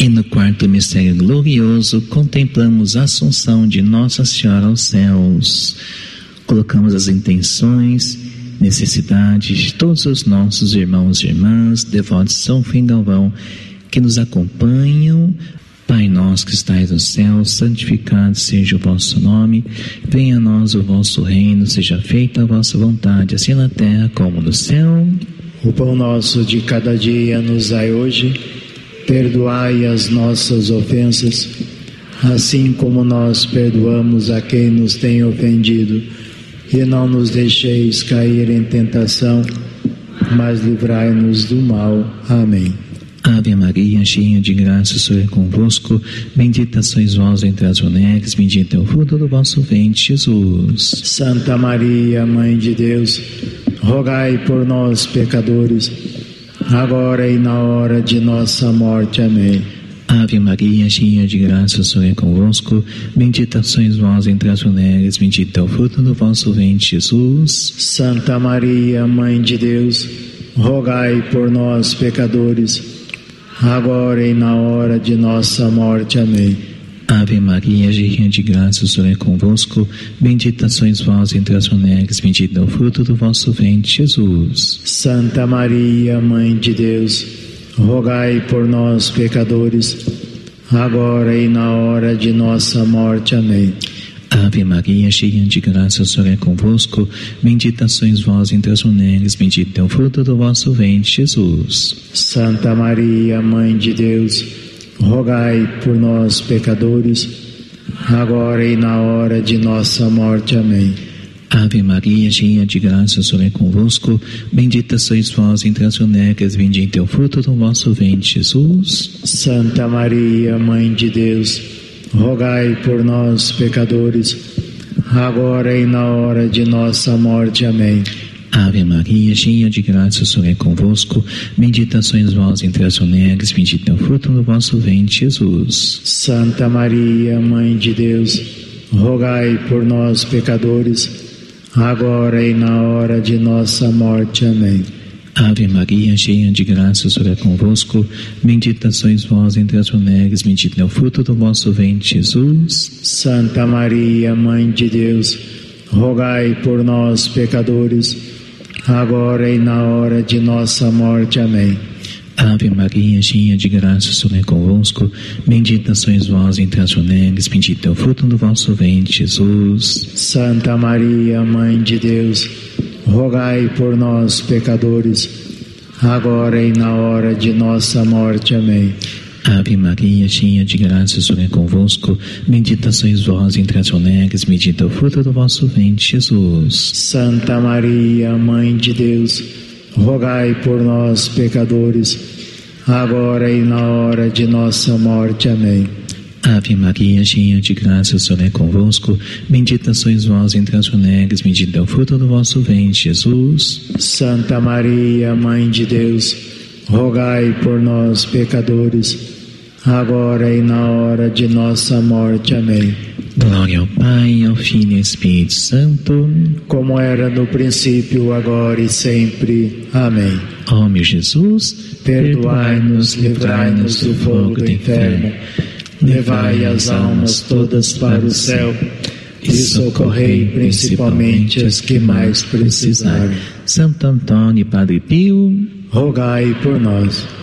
E no quarto mistério glorioso, contemplamos a ascensão de Nossa Senhora aos céus. Colocamos as intenções, necessidades de todos os nossos irmãos e irmãs, devotos de São João Galvão, que nos acompanham. Pai nosso que estais no céu, santificado seja o vosso nome, venha a nós o vosso reino, seja feita a vossa vontade, assim na terra como no céu. O pão nosso de cada dia nos dai hoje, perdoai as nossas ofensas, assim como nós perdoamos a quem nos tem ofendido, e não nos deixeis cair em tentação, mas livrai-nos do mal. Amém. Ave Maria, cheia de graça, o Senhor é convosco, bendita sois vós entre as mulheres, bendito é o fruto do vosso ventre, Jesus. Santa Maria, Mãe de Deus, rogai por nós, pecadores, agora e na hora de nossa morte. Amém. Ave Maria, cheia de graça, o Senhor é convosco, bendita sois vós entre as mulheres, bendito é o fruto do vosso ventre, Jesus. Santa Maria, Mãe de Deus, rogai por nós, pecadores, agora e na hora de nossa morte. Amém. Ave Maria, cheia de graça, o Senhor é convosco, bendita sois vós entre as mulheres, bendito é o fruto do vosso ventre, Jesus. Santa Maria, Mãe de Deus, rogai por nós, pecadores, agora e na hora de nossa morte. Amém. Ave Maria, cheia de graça, o Senhor é convosco, bendita sois vós entre as mulheres, bendito é o fruto do vosso ventre, Jesus. Santa Maria, Mãe de Deus, rogai por nós, pecadores, agora e na hora de nossa morte. Amém. Ave Maria, cheia de graça, o Senhor é convosco, bendita sois vós entre as mulheres, bendito é o fruto do vosso ventre, Jesus. Santa Maria, Mãe de Deus, rogai por nós, pecadores, agora e na hora de nossa morte. Amém. Ave Maria, cheia de graça, o Senhor é convosco, bendita sois vós entre as mulheres, bendito é o fruto do vosso ventre, Jesus. Santa Maria, Mãe de Deus, rogai por nós, pecadores, agora e na hora de nossa morte. Amém. Ave Maria, cheia de graça, o Senhor é convosco, bendita sois vós entre as mulheres, bendito é o fruto do vosso ventre, Jesus. Santa Maria, Mãe de Deus, rogai por nós, pecadores, agora e na hora de nossa morte. Amém. Ave Maria, cheia de graça, o Senhor é convosco, bendita sois vós entre as mulheres, bendito é o fruto do vosso ventre, Jesus. Santa Maria, Mãe de Deus, rogai por nós, pecadores, agora e na hora de nossa morte. Amém. Ave Maria, cheia de graça, o Senhor é convosco, bendita sois vós entre as mulheres, bendito é o fruto do vosso ventre, Jesus. Santa Maria, Mãe de Deus, rogai por nós, pecadores, agora e na hora de nossa morte. Amém. Ave Maria, cheia de graça, o Senhor é convosco, bendita sois vós entre as mulheres, bendito é o fruto do vosso ventre, Jesus. Santa Maria, Mãe de Deus, rogai por nós, pecadores, agora e na hora de nossa morte. Amém. Glória ao Pai, ao Filho e ao Espírito Santo, como era no princípio, agora e sempre. Amém. Ó meu Jesus, perdoai-nos, livrai-nos do fogo do inferno, levai as almas todas para o céu e socorrei principalmente as que mais precisarem. Santo Antônio, Padre Pio, rogai por nós.